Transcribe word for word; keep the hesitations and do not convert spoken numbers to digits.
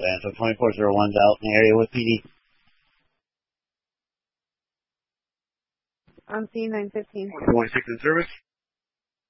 advance. So twenty-four oh one's out in the area with P D. I'm C nine fifteen. one twenty-six in service.